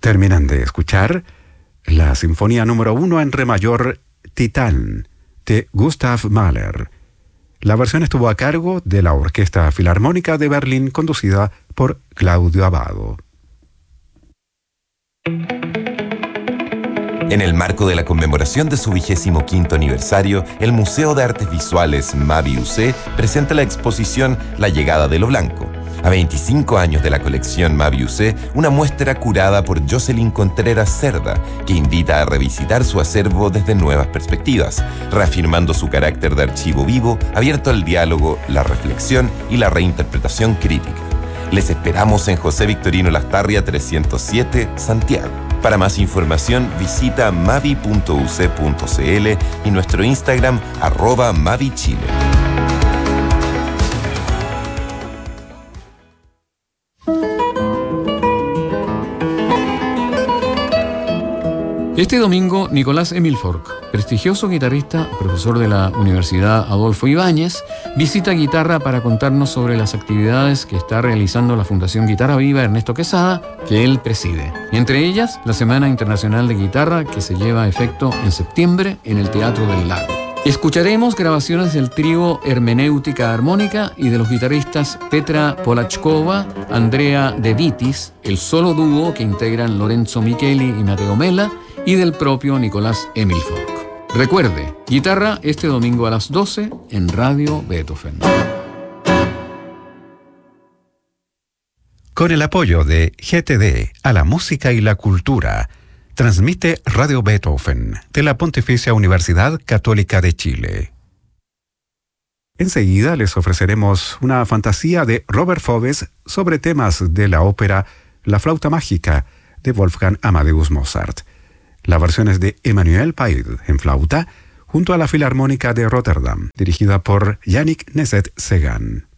Terminan de escuchar la Sinfonía número 1 en re mayor Titán de Gustav Mahler. La versión estuvo a cargo de la Orquesta Filarmónica de Berlín, conducida por Claudio Abbado. En el marco de la conmemoración de su 25º aniversario, el Museo de Artes Visuales Mavi UC presenta la exposición La llegada de lo blanco. A 25 años de la colección Mavi UC, una muestra curada por Jocelyn Contreras Cerda, que invita a revisitar su acervo desde nuevas perspectivas, reafirmando su carácter de archivo vivo, abierto al diálogo, la reflexión y la reinterpretación crítica. Les esperamos en José Victorino Lastarria 307, Santiago. Para más información, visita mavi.uc.cl y nuestro Instagram @mavichile. Este domingo, Nicolás Emil Fork, prestigioso guitarrista, profesor de la Universidad Adolfo Ibáñez, visita Guitarra para contarnos sobre las actividades que está realizando la Fundación Guitarra Viva Ernesto Quesada, que él preside. Entre ellas, la Semana Internacional de Guitarra, que se lleva a efecto en septiembre en el Teatro del Lago. Escucharemos grabaciones del trío Hermenéutica Armónica y de los guitarristas Petra Polachkova, Andrea De Vitis, el solo dúo que integran Lorenzo Micheli y Mateo Mela, y del propio Nicolás Emil Fork. Recuerde, Guitarra este domingo a las 12 en Radio Beethoven. Con el apoyo de GTD a la música y la cultura, transmite Radio Beethoven de la Pontificia Universidad Católica de Chile. Enseguida les ofreceremos una fantasía de Robert Fobes sobre temas de la ópera La flauta mágica de Wolfgang Amadeus Mozart. La versión es de Emmanuel Paid en flauta, junto a la Filarmónica de Rotterdam, dirigida por Yannick Nezet-Segan.